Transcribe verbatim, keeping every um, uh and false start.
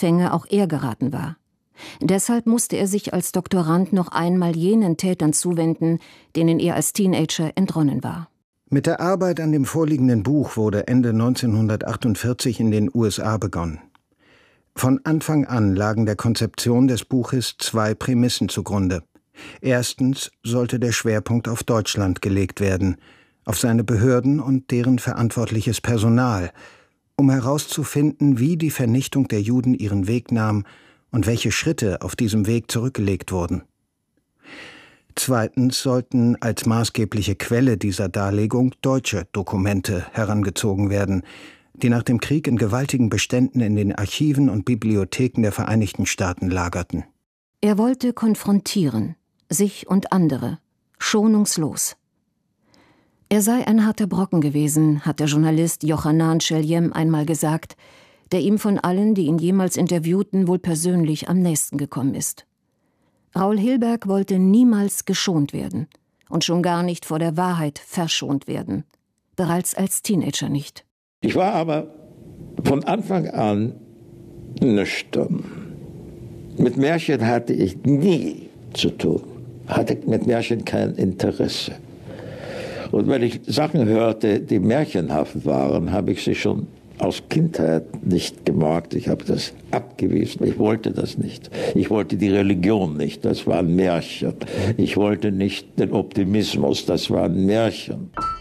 Fänge auch er geraten war. Deshalb musste er sich als Doktorand noch einmal jenen Tätern zuwenden, denen er als Teenager entronnen war. Mit der Arbeit an dem vorliegenden Buch wurde Ende neunzehnhundertachtundvierzig in den U S A begonnen. Von Anfang an lagen der Konzeption des Buches zwei Prämissen zugrunde. Erstens sollte der Schwerpunkt auf Deutschland gelegt werden, auf seine Behörden und deren verantwortliches Personal, um herauszufinden, wie die Vernichtung der Juden ihren Weg nahm und welche Schritte auf diesem Weg zurückgelegt wurden. Zweitens sollten als maßgebliche Quelle dieser Darlegung deutsche Dokumente herangezogen werden, die nach dem Krieg in gewaltigen Beständen in den Archiven und Bibliotheken der Vereinigten Staaten lagerten. Er wollte konfrontieren, sich und andere, schonungslos. Er sei ein harter Brocken gewesen, hat der Journalist Yochanan Sheljem einmal gesagt, der ihm von allen, die ihn jemals interviewten, wohl persönlich am nächsten gekommen ist. Raoul Hilberg wollte niemals geschont werden und schon gar nicht vor der Wahrheit verschont werden, bereits als Teenager nicht. Ich war aber von Anfang an nüchtern. Mit Märchen hatte ich nie zu tun, hatte mit Märchen kein Interesse. Und wenn ich Sachen hörte, die märchenhaft waren, habe ich sie schon aus Kindheit nicht gemocht. Ich habe das abgewiesen. Ich wollte das nicht. Ich wollte die Religion nicht. Das war ein Märchen. Ich wollte nicht den Optimismus. Das war ein Märchen.